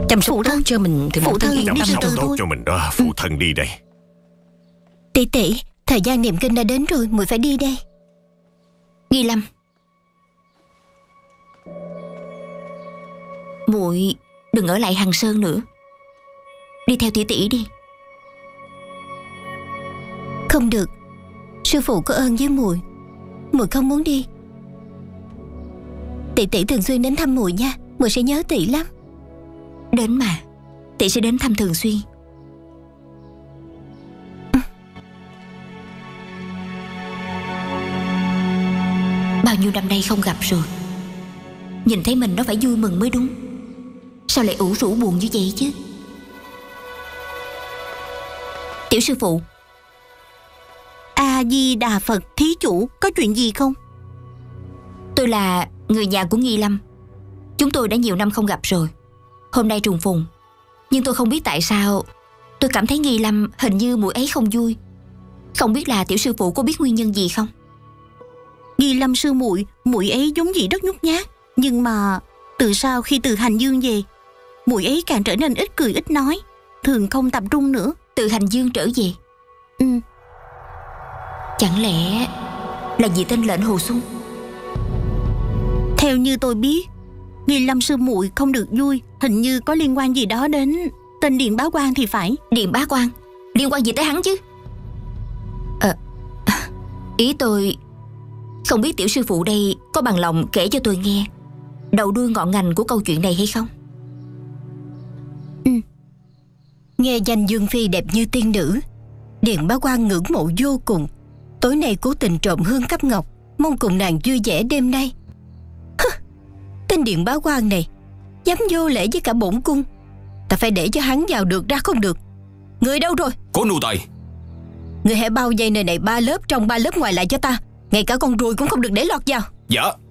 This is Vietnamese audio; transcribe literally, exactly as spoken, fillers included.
Chăm sóc tốt cho mình thì phụ thân yên chăm tâm. sóc tốt cho mình đó. Phụ thân đi đây. Tỷ tỷ, thời gian niệm kinh đã đến rồi, muội phải đi đây. Nghi Lâm, muội đừng ở lại Hằng Sơn nữa, đi theo tỷ tỷ đi. Không được, sư phụ có ơn với muội, muội không muốn đi. Tỷ tỷ thường xuyên đến thăm muội nha, muội sẽ nhớ tỷ lắm. Đến mà, tỷ sẽ đến thăm thường xuyên. Bao nhiêu năm nay không gặp rồi, nhìn thấy mình nó phải vui mừng mới đúng. Sao lại ủ rũ buồn như vậy chứ? Tiểu sư phụ. A Di Đà Phật, thí chủ, có chuyện gì không? Tôi là người nhà của Nghi Lâm. Chúng tôi đã nhiều năm không gặp rồi. Hôm nay trùng phùng, nhưng tôi không biết tại sao tôi cảm thấy Nghi Lâm hình như muội ấy không vui. Không biết là tiểu sư phụ có biết nguyên nhân gì không? Nghi Lâm sư muội, muội ấy giống gì rất nhút nhát, nhưng mà từ sau khi từ Hành Dương về, muội ấy càng trở nên ít cười ít nói, thường không tập trung nữa. Từ Hành Dương trở về? Ừ. Chẳng lẽ là vì tên lệnh Hồ Xuân? Theo như tôi biết, Nghi Lâm sư muội không được vui, hình như có liên quan gì đó đến tên Điền Bá Quang thì phải. Điền Bá Quang? Liên quan gì tới hắn chứ? Ờ, ý tôi, không biết tiểu sư phụ đây có bằng lòng kể cho tôi nghe đầu đuôi ngọn ngành của câu chuyện này hay không? Ừ. Nghe danh Dương Phi đẹp như tiên nữ, Điền Bá Quang ngưỡng mộ vô cùng. Tối nay cố tình trộm hương cấp ngọc, mong cùng nàng vui vẻ đêm nay. Hứ, tên Điền Bá Quang này dám vô lễ với cả bổn cung, ta phải để cho hắn vào được ra không được. Người đâu rồi? Có nô tài. Người hãy bao dây nơi này ba lớp trong ba lớp ngoài lại cho ta, ngay cả con ruồi cũng không được để lọt vào. Dạ.